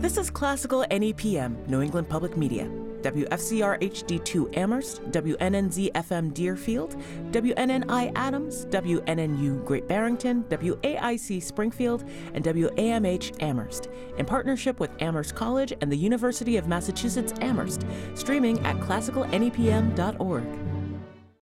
This is Classical NEPM, New England Public Media. WFCR HD2 Amherst, WNNZ FM Deerfield, WNNI Adams, WNNU Great Barrington, WAIC Springfield, and WAMH Amherst, in partnership with Amherst College and the University of Massachusetts Amherst, streaming at classicalnepm.org.